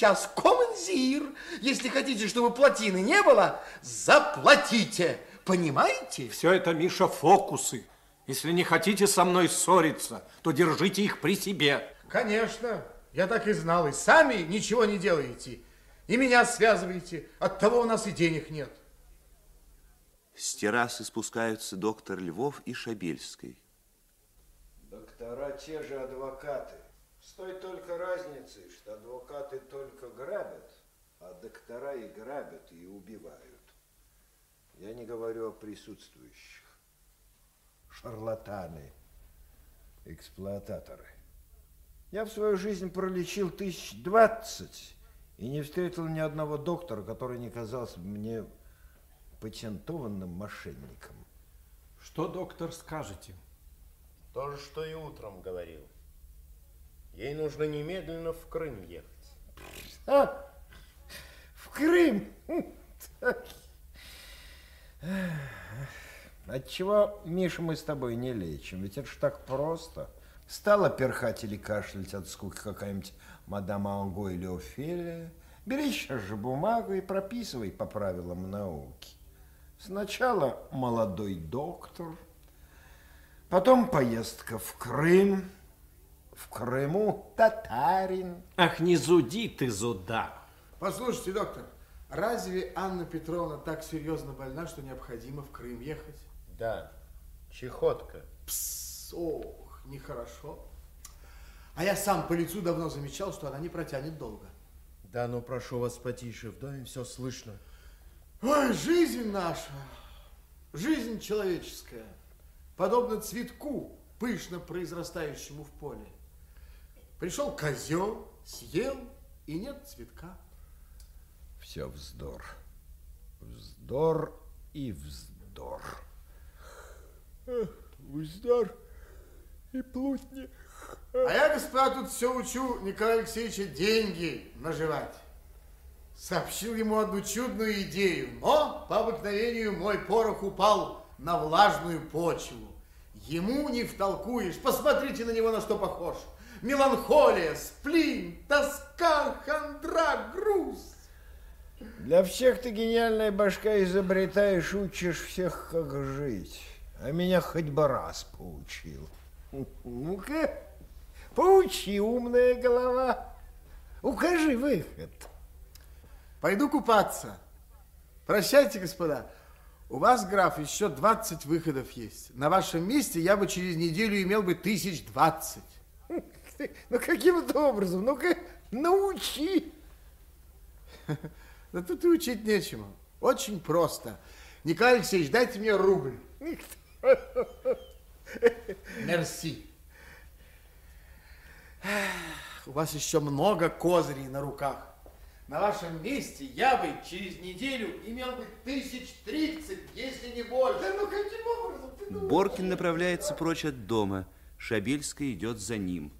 сейчас коммунзир. Если хотите, чтобы плотины не было, заплатите. Понимаете? Все это, Миша, фокусы. Если не хотите со мной ссориться, то держите их при себе. Конечно, я так и знал. И сами ничего не делаете. И меня связываете. Оттого у нас и денег нет. С террасы спускаются доктор Львов и Шабельский. Доктора те же адвокаты. С той только разницей, что адвокаты только грабят, а доктора и грабят, и убивают. Я не говорю о присутствующих. Шарлатаны, эксплуататоры. Я в свою жизнь пролечил 20 и не встретил ни одного доктора, который не казался мне патентованным мошенником. Что, доктор, скажете? То же, что и утром говорил. Ей нужно немедленно в Крым ехать. А, в Крым? Отчего, Миша, мы с тобой не лечим? Ведь это ж так просто. Стала перхать или кашлять от скуки какая-нибудь мадам Анго или Офелия. Бери сейчас же бумагу и прописывай по правилам науки. Сначала молодой доктор, потом поездка в Крым, в Крыму татарин. Ах, не зуди ты, зуда. Послушайте, доктор, разве Анна Петровна так серьезно больна, что необходимо в Крым ехать? Да, чехотка. Пс, ох, нехорошо. А я сам по лицу давно замечал, что она не протянет долго. Да, ну прошу вас потише, в доме все слышно. Ой, жизнь наша, жизнь человеческая, подобно цветку, пышно произрастающему в поле. Пришел козел, съел, и нет цветка. Все вздор. Вздор и вздор. Вздор и плутни. А я, господа, тут все учу Николая Алексеевича деньги наживать. Сообщил ему одну чудную идею, но по обыкновению мой порох упал на влажную почву. Ему не втолкуешь. Посмотрите на него, на что похож. Меланхолия, сплин, тоска, хандра, груз. Для всех ты гениальная башка изобретаешь, учишь всех, как жить. А меня хоть бы раз поучил. Ну-ка, поучи, умная голова. Укажи выход. Пойду купаться. Прощайте, господа. У вас, граф, еще 20 выходов есть. На вашем месте я бы через неделю имел бы 1020. Ну, каким-то образом? Ну-ка, научи. Да тут и учить нечему. Очень просто. Николай Алексеевич, дайте мне рубль. Мерси. У вас еще много козырей на руках. На вашем месте я бы через неделю имел бы 1030, если не больше. Да ну каким образом ты думаешь? Боркин направляется прочь от дома. Шабельская идет за ним.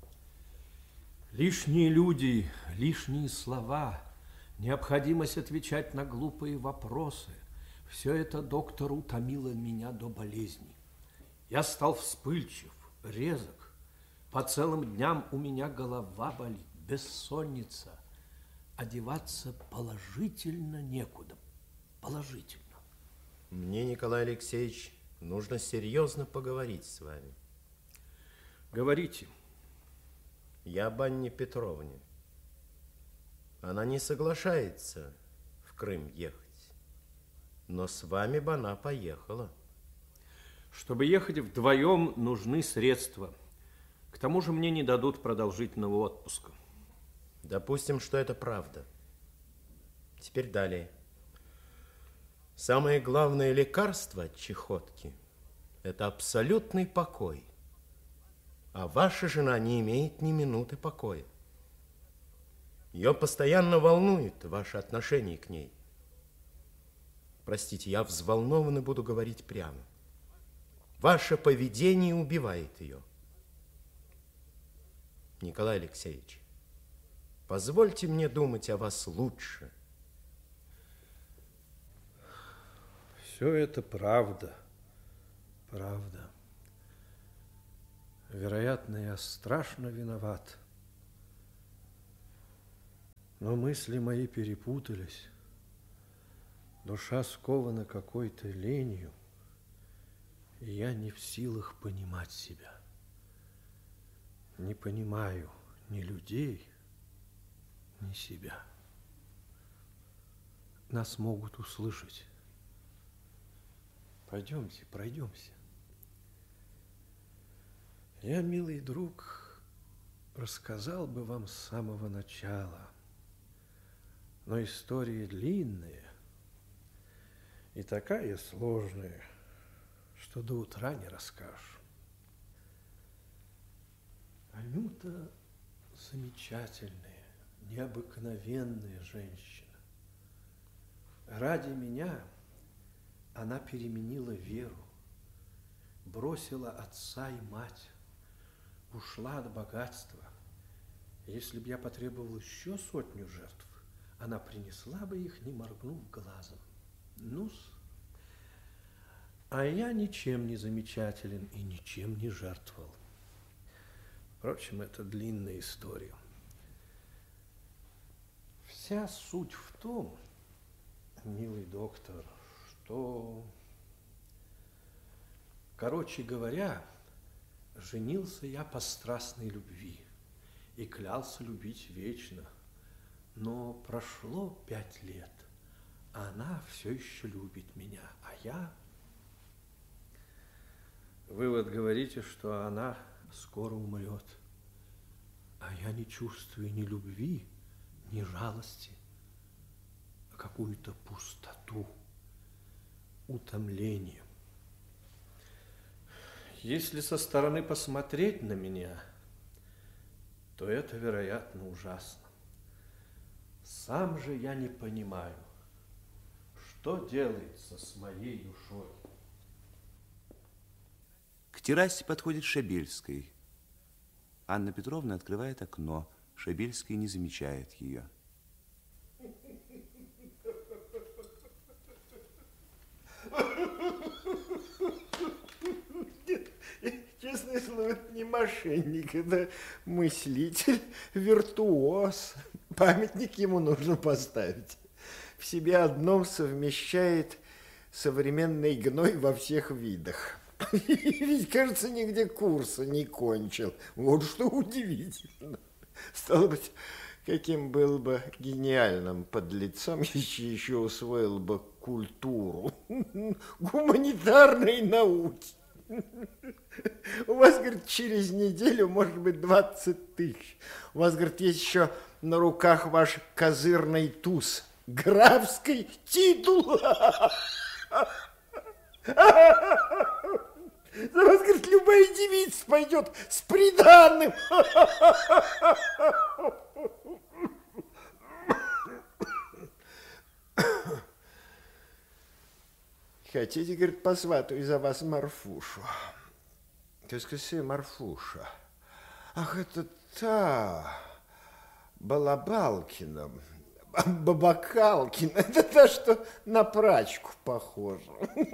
Лишние люди, лишние слова, необходимость отвечать на глупые вопросы. Все это, доктор, утомило меня до болезни. Я стал вспыльчив, резок. По целым дням у меня голова болит, бессонница. Одеваться положительно некуда. Положительно. Мне, Николай Алексеевич, нужно серьезно поговорить с вами. Говорите. Я об Анне Петровне. Она не соглашается в Крым ехать. Но с вами бы она поехала. Чтобы ехать вдвоем, нужны средства. К тому же мне не дадут продолжительного отпуска. Допустим, что это правда. Теперь далее. Самое главное лекарство от чехотки – это абсолютный покой. А ваша жена не имеет ни минуты покоя. Ее постоянно волнует ваше отношение к ней. Простите, я взволнован и буду говорить прямо. Ваше поведение убивает ее. Николай Алексеевич, позвольте мне думать о вас лучше. Все это правда. Правда. Вероятно, я страшно виноват. Но мысли мои перепутались. Душа скована какой-то ленью, и я не в силах понимать себя. Не понимаю ни людей, ни себя. Нас могут услышать. Пойдемте, пройдемся. Я, милый друг, рассказал бы вам с самого начала, но история длинная и такая сложная, что до утра не расскажешь. Анюта замечательная, необыкновенная женщина. Ради меня она переменила веру, бросила отца и мать, ушла от богатства. Если б я потребовал еще 100 жертв, она принесла бы их, не моргнув глазом. Ну-с. А я ничем не замечателен и ничем не жертвовал. Впрочем, это длинная история. Вся суть в том, милый доктор, что, короче говоря, женился я по страстной любви и клялся любить вечно. Но прошло 5 лет, а она все еще любит меня, а я... Вы вот говорите, что она скоро умрет, а я не чувствую ни любви, ни жалости, а какую-то пустоту, утомление. Если со стороны посмотреть на меня, то это, вероятно, ужасно. Сам же я не понимаю, что делается с моей душой. К террасе подходит Шабельский. Анна Петровна открывает окно. Шабельский не замечает ее. Честное слово, это не мошенник, это мыслитель, виртуоз. Памятник ему нужно поставить. В себе одном совмещает современный гной во всех видах. Ведь, кажется, нигде курса не кончил. Вот что удивительно. Стало быть, каким был бы гениальным подлецом, если еще усвоил бы культуру гуманитарной науки. У вас, говорит, через неделю может быть 20 тысяч. У вас, говорит, есть еще на руках ваш козырный туз, графский титул. За вас, говорит, любая девица пойдет с приданным. Хотите, говорит, посватаю за вас Марфушу. Qu'est-ce Марфуша? Ах, это та Балабалкина, Бабакалкина. Это та, что на прачку похожа.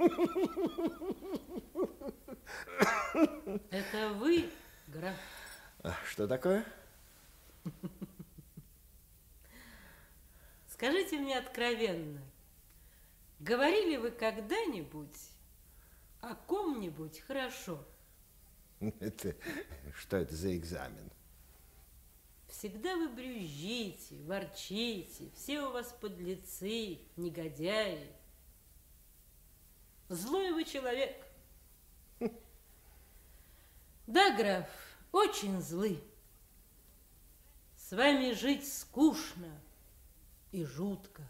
Это вы, граф? Что такое? Скажите мне откровенно, говорили вы когда-нибудь о ком-нибудь хорошо? Что это за экзамен? Всегда вы брюзжите, ворчите, все у вас подлецы, негодяи. Злой вы человек. Да, граф, очень злы. С вами жить скучно и жутко.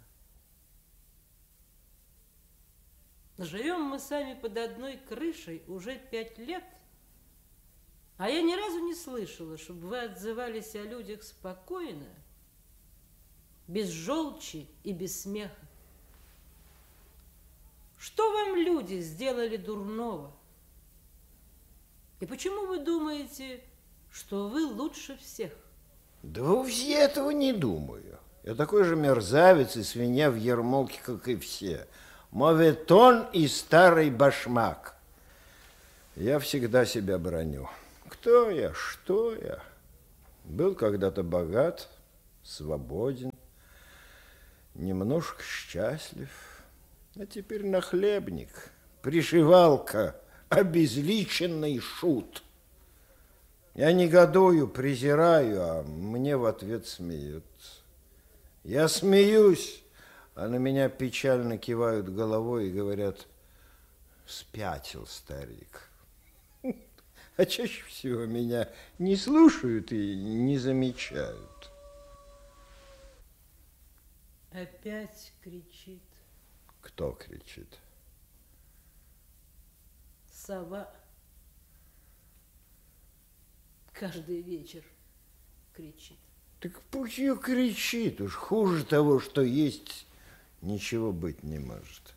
Живем мы сами под одной крышей уже 5 лет, а я ни разу не слышала, чтобы вы отзывались о людях спокойно, без желчи и без смеха. Что вам люди сделали дурного? И почему вы думаете, что вы лучше всех? Да вовсе я этого не думаю. Я такой же мерзавец и свинья в ермолке, как и все. Моветон и старый башмак. Я всегда себя броню. Кто я, что я? Был когда-то богат, свободен, немножко счастлив, а теперь нахлебник, приживалка, обезличенный шут. Я негодую, презираю, а мне в ответ смеются. Я смеюсь, а на меня печально кивают головой и говорят: спятил старик. А чаще всего меня не слушают и не замечают. Опять кричит. Кто кричит? Сова. Каждый вечер кричит. Так пусть ее кричит, уж хуже того, что есть, ничего быть не может.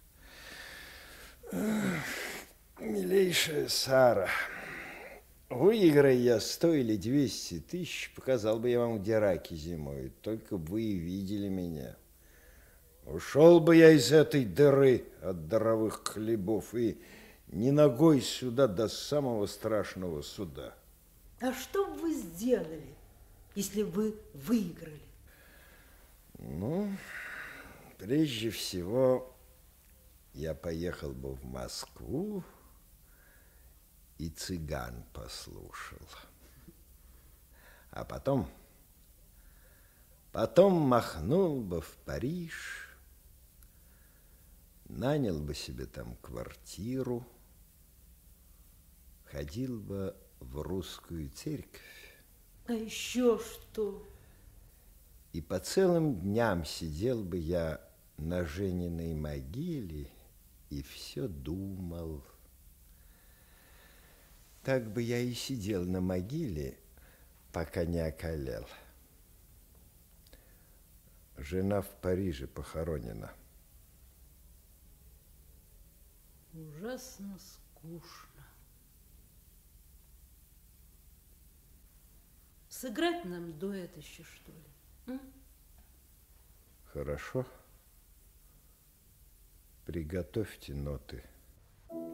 Милейшая Сара, выиграй я 100 или 200 тысяч, показал бы я вам, где раки зимой, только бы вы и видели меня. Ушел бы я из этой дыры от даровых хлебов и не ногой сюда до самого страшного суда. А что бы вы сделали, если бы выиграли? Ну, прежде всего, я поехал бы в Москву и цыган послушал. А потом махнул бы в Париж, нанял бы себе там квартиру, ходил бы в русскую церковь. А еще что? И по целым дням сидел бы я на Жениной могиле и все думал. Так бы я и сидел на могиле, пока не околел. Жена в Париже похоронена. Ужасно скучно. Сыграть нам дуэт еще, что ли? Хорошо. Приготовьте ноты.